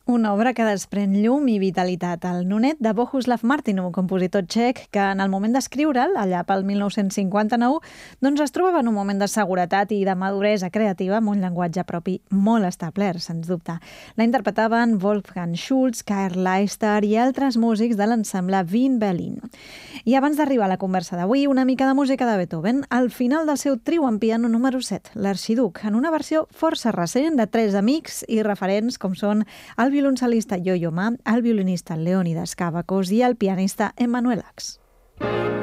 Una obra que desprèn llum i vitalitat. El Nonet de Bohuslav Martinu, compositor txec, que en el moment d'escriure'l, allà pel 1959, doncs es trobava en un moment de seguretat i de maduresa creativa amb un llenguatge propi molt establert, sens dubte. La interpretaven Wolfgang Schulz, Karl Leister i altres músics de l'ensemble Wien Berlin. I abans d'arribar a la conversa d'avui, una mica de música de Beethoven, al final del seu trio en piano número 7, l'Arxiduc, en una versió força recent de 3 amics i referents com són el violoncel·lista Yo-Yo Ma, el violinista Leonidas Kavakos i el pianista Emanuel Ax.